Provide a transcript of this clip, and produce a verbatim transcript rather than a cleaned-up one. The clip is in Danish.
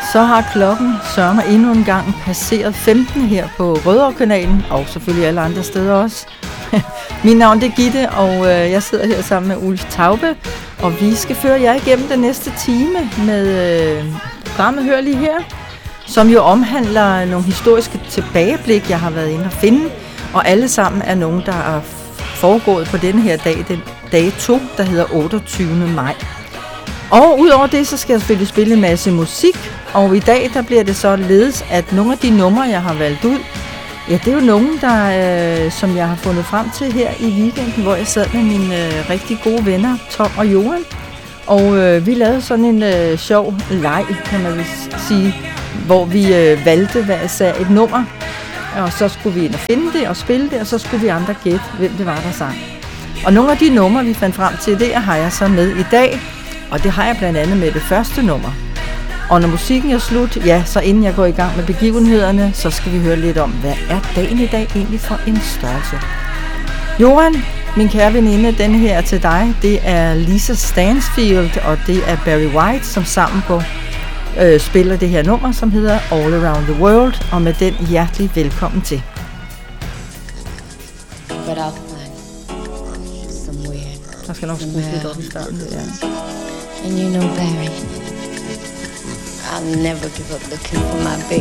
Så har klokken sørmer endnu en gang passeret femten her på Rødovre-kanalen, og selvfølgelig alle andre steder også. Mit navn er Gitte, og øh, jeg sidder her sammen med Ulf Taube, og vi skal føre jer igennem den næste time med øh, programmet Hør lige her, som jo omhandler nogle historiske tilbageblik, jeg har været inde og finde, og alle sammen er nogen, der er foregået på denne her dag, den dag to, der hedder otteogtyvende maj. Og udover det, så skal jeg selvfølgelig spille en masse musik, og i dag, der bliver det så ledes, at nogle af de numre, jeg har valgt ud, ja, det er jo nogen, der, øh, som jeg har fundet frem til her i weekenden, hvor jeg sad med mine øh, rigtig gode venner, Tom og Johan. Og øh, vi lavede sådan en øh, sjov leg, kan man sige, hvor vi øh, valgte hver især et nummer, og så skulle vi ind og finde det og spille det, og så skulle vi andre gætte, hvem det var, der sang. Og nogle af de numre, vi fandt frem til, det har jeg så med i dag, og det har jeg blandt andet med det første nummer. Og når musikken er slut, ja, så inden jeg går i gang med begivenhederne, så skal vi høre lidt om, hvad er dagen i dag egentlig for en størrelse. Johan, min kære veninde, den her er til dig. Det er Lisa Stansfield, og det er Barry White, som sammen på øh, spiller det her nummer, som hedder All Around the World, og med den hjertelig velkommen til. But I'll find somewhere. Der skal nok skrues lidt op i starten. Ja. And you know, Barry, I'll never give up looking for my baby.